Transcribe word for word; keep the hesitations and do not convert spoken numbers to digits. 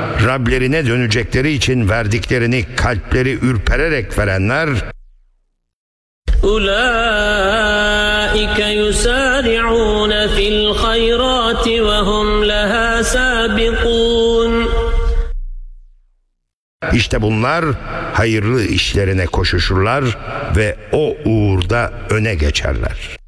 Rablerine dönecekleri için verdiklerini kalpleri ürpererek verenler, أولئك يسارعون في الخيرات وهم لها سابقون. İşte bunlar hayırlı işlerine koşuşurlar ve o uğurda öne geçerler.